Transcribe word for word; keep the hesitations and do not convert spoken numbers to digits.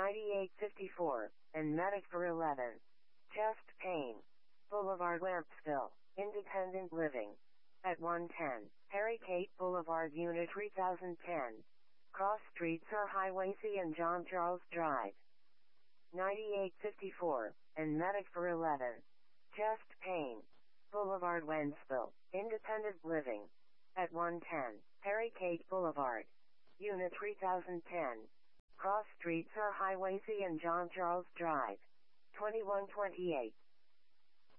ninety-eight fifty-four, and Medic for eleven. Chest pain. Boulevard Lampsville, Independent Living. At one ten, Harry Kate Boulevard Unit three thousand ten. Cross streets are Highway C and John Charles Drive. ninety-eight fifty-four, and Medic for eleven. Chest pain. Boulevard Wentzville, Independent Living. At one ten, Harry Kate Boulevard. Unit three thousand ten. Cross streets are Highway C and John Charles Drive. twenty-one twenty-eight.